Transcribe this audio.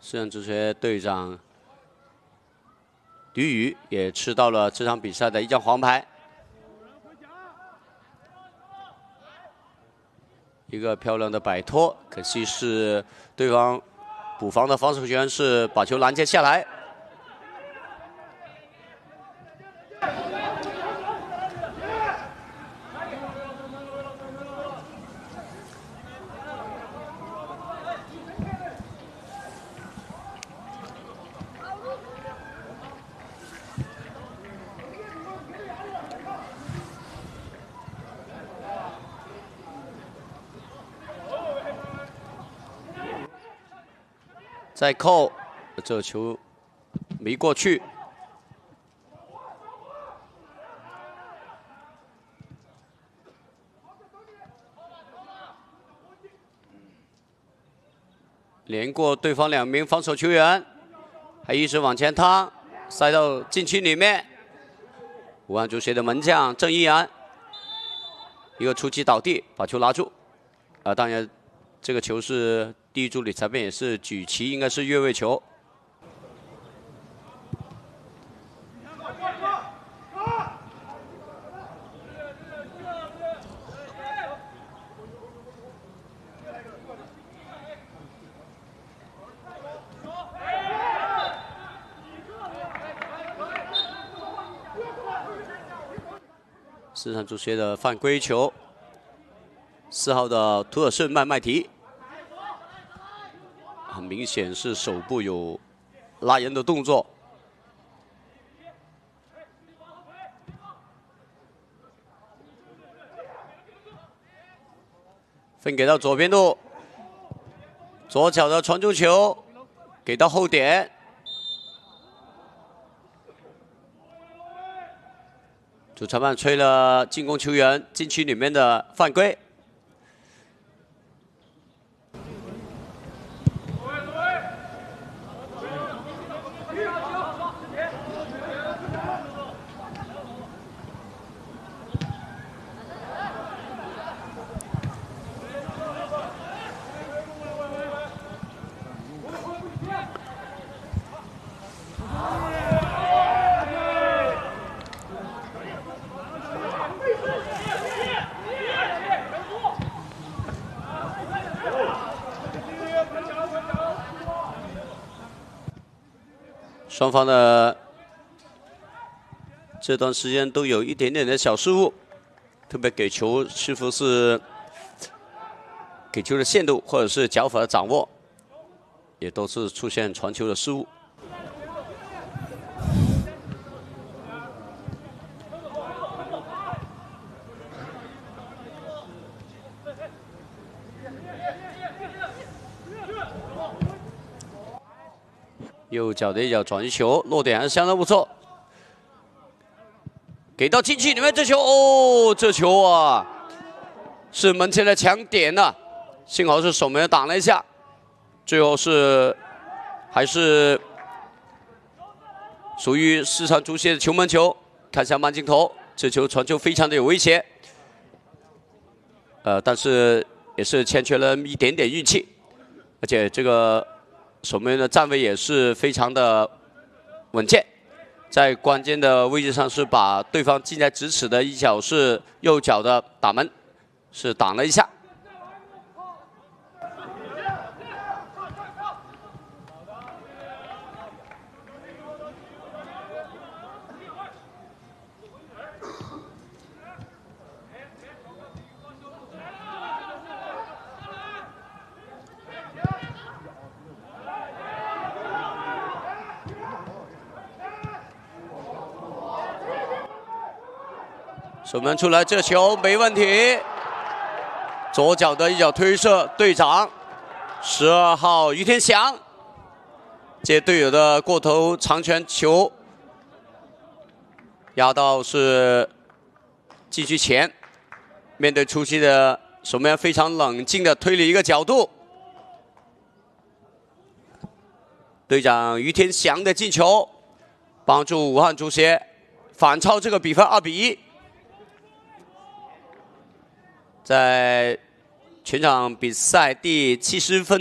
四人足协队长吕宇也吃到了这场比赛的一张黄牌。一个漂亮的摆脱，可惜是对方补防的防守球员是把球拦截下来。 再扣，这球没过去。连过对方2名防守球员，还一直往前趟，塞到禁区里面。武汉足协的门将郑一然，一个出击倒地，把球拿住。当然，这个球是。 第一助理裁判也是举旗，应该是越位球。四川足协的犯规球，4号的图尔顺麦麦提。 很明显是手部有拉人的动作，分给到左边路，左脚的传中球给到后点，主裁判吹了进攻球员禁区里面的犯规。 双方的这段时间都有一点点的小失误，特别给球是否是给球的限度或者是脚法的掌握，也都是出现传球的失误。右脚的一脚转移球，落点还是相当不错。给到禁区里面，这球哦，这球啊，是门前的强点呐、幸好是守门员挡了一下，最后是还是属于四川足协的球门球。看一下慢镜头，这球传球非常的有威胁，但是也是欠缺了一点点运气，而且这个。 守门员的站位也是非常的稳健，在关键的位置上是把对方近在咫尺的一脚是右脚的打门，是挡了一下。守门出来，这球没问题。左脚的一脚推射，队长12号于天祥接队友的过头长传球，压到是禁区前。面对出击的守门员，非常冷静的推理一个角度。队长于天祥的进球，帮助武汉足协反超这个比分2比1。 在全场比赛第70分。